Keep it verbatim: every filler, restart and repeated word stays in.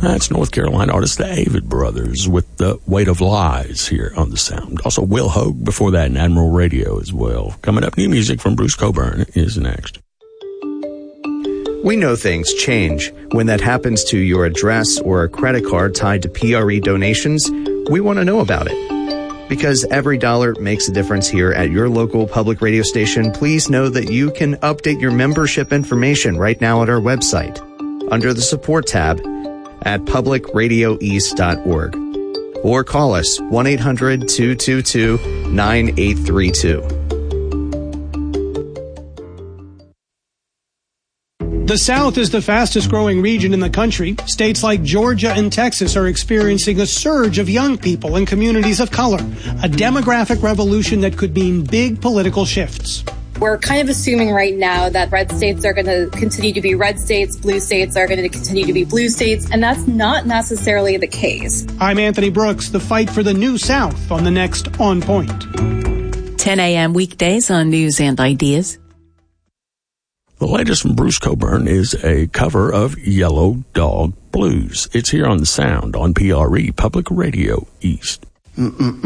That's North Carolina artist the Avid Brothers with The Weight of Lies here on The Sound. Also Will Hogue before that in Admiral Radio as well. Coming up, new music from Bruce Cockburn is next. We know things change. When that happens to your address or a credit card tied to P R E donations, we want to know about it. Because every dollar makes a difference here at your local public radio station, please know that you can update your membership information right now at our website under the support tab at public radio east dot org. Or call us one eight hundred two two two nine eight three two. The South is the fastest growing region in the country. States like Georgia and Texas are experiencing a surge of young people and communities of color, a demographic revolution that could mean big political shifts. We're kind of assuming right now that red states are going to continue to be red states, blue states are going to continue to be blue states, and that's not necessarily the case. I'm Anthony Brooks, the fight for the New South on the next On Point. ten a.m. weekdays on News and Ideas. The latest from Bruce Cockburn is a cover of Yellow Dog Blues. It's here on The Sound on P R E, Public Radio East. Mm-mm-mm.